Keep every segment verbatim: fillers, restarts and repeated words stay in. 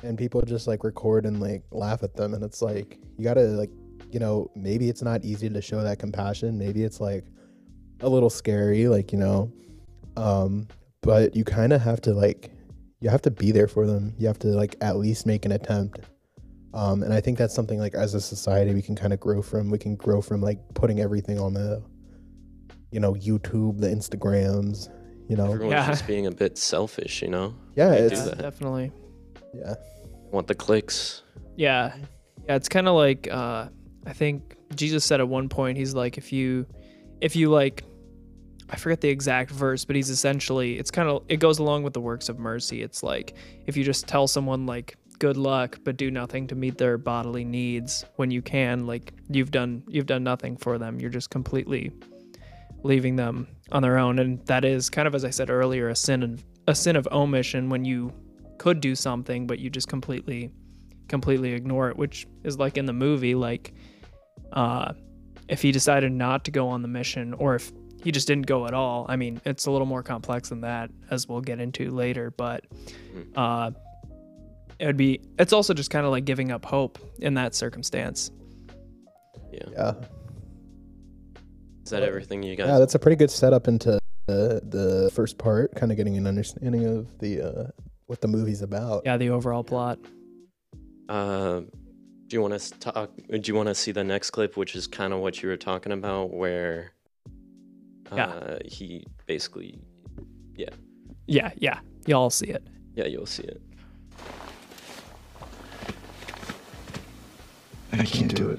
and people just like record and like laugh at them, and it's like you gotta like, you know, maybe it's not easy to show that compassion, maybe it's like a little scary, like, you know, um but you kind of have to like, you have to be there for them, you have to like at least make an attempt. Um and I think that's something like as a society we can kind of grow from. We can grow from like putting everything on the, you know, YouTube, the Instagrams, you know. Everyone's Yeah. just being a bit selfish, you know? Yeah, They it's do that. Definitely. yeah. Want the clicks. Yeah. Yeah, it's kind of like uh I think Jesus said at one point, he's like, if you if you like, I forget the exact verse, but he's essentially, it's kind of, it goes along with the works of mercy. It's like if you just tell someone like good luck but do nothing to meet their bodily needs when you can, like you've done you've done nothing for them. You're just completely leaving them on their own. And that is kind of, as I said earlier, a sin and a sin of omission, when you could do something but you just completely completely ignore it, which is like in the movie, like uh if he decided not to go on the mission, or if he just didn't go at all. I mean, it's a little more complex than that, as we'll get into later, but uh it would be, it's also just kind of like giving up hope in that circumstance. Yeah. Yeah. Is that everything you guys? Yeah, that's a pretty good setup into the, the first part, kind of getting an understanding of the uh, what the movie's about. Yeah, the overall plot. Uh, do you want to talk? Do you want to see the next clip, which is kind of what you were talking about, where uh, Yeah. he basically, yeah, Yeah, yeah. Y'all see it. yeah, you'll see it. I can't do it.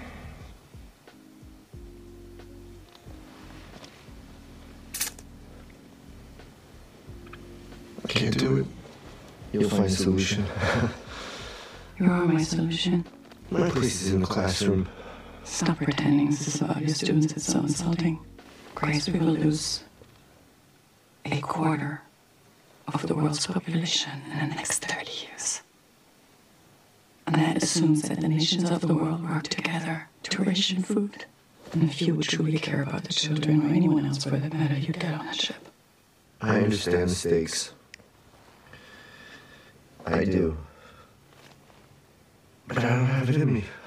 I can't do it. You'll find a solution. You are my solution. My place is in the classroom. Stop pretending this is about your students. It's so insulting. Grace, we will lose a quarter of the world's population in the next thirty years. And that assumes that the nations of the world work together to ration food. And if you would truly care about the children, or anyone else for that matter, you'd get on that ship. I understand the stakes. I do. But I don't have it in me.